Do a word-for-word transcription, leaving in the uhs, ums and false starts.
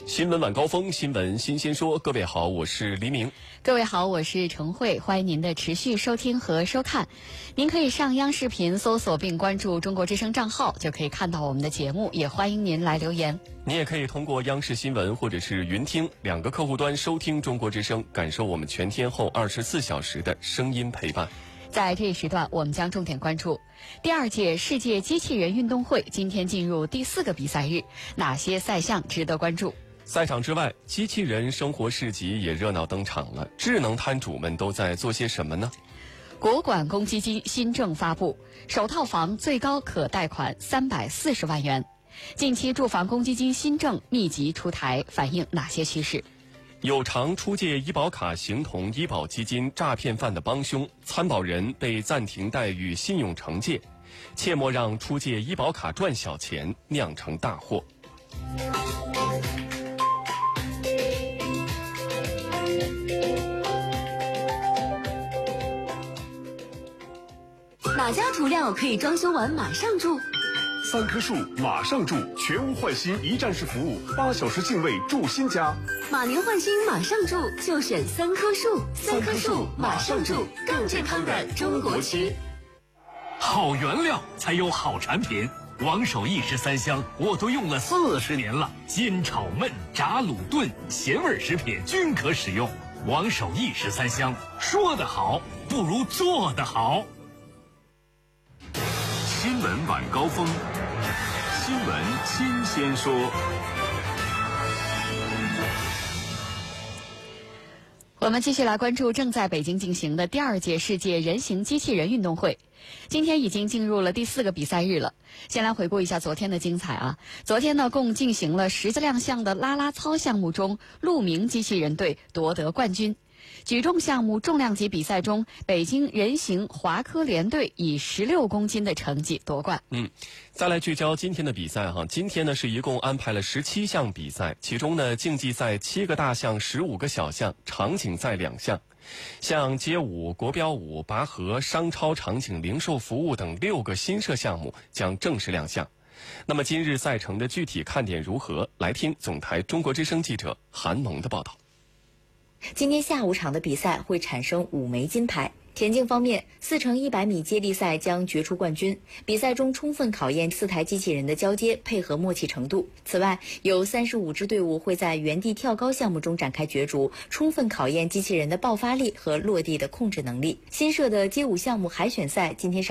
新闻晚高峰，新闻新鲜说。各位好，我是黎明。 各位好，我是程慧，欢迎您的持续收听和收看。您可以上央视频搜索并关注中国之声账号，就可以看到我们的节目，也欢迎您来留言。 你也可以通过央视新闻或者是云听两个客户端收听中国之声，感受我们全天候二十四小时的声音陪伴。 在这一时段，我们将重点关注第二届世界机器人运动会今天进入第四个比赛日，哪些赛项值得关注？ 赛场之外，机器人生活市集也热闹登场了。智能摊主们都在做些什么呢？ 国管公积金新政发布，首套房最高可贷款三百四十万元。近期住房公积金新政密集出台，反映哪些趋势？ 有偿出借医保卡形同医保基金诈骗犯的帮凶，参保人被暂停待遇信用惩戒，切莫让出借医保卡赚小钱酿成大祸。 哪家涂料可以装修完马上住？ 三棵树马上住，全屋换新一站式服务，八小时净位住新家。 马年换新马上住，就选三棵树。三棵树马上住，更健康的中国区。 好原料才有好产品，王守义十三香我都用了四十年了，煎炒焖炸卤炖咸味食品均可使用。王守义十三香，说得好不如做得好。 新闻晚高峰，新闻新鲜说。 我们继续来关注正在北京进行的第二届世界人形机器人运动会。今天已经进入了第四个比赛日了。先来回顾一下昨天的精彩啊！昨天呢，共进行了十亮项的拉拉操项目中，鹿鸣机器人队夺得冠军。举重项目重量级比赛中，北京人形华科联队以十六公斤的成绩夺冠。 嗯，再来聚焦今天的比赛哈。今天呢是一共安排了十七项比赛，其中呢竞技赛七个大项，十五个小项，场景赛两项。像街舞、国标舞、拔河、商超场景零售服务等六个新设项目将正式亮相。那么今日赛程的具体看点如何？来听总台中国之声记者韩萌的报道。 今天下午场的比赛会产生五枚金牌。田径方面，四乘一百米接力赛将决出冠军。比赛中充分考验四台机器人的交接配合默契程度。此外，有三十五支队伍会在原地跳高项目中展开角逐，充分考验机器人的爆发力和落地的控制能力。新设的街舞项目海选赛今天上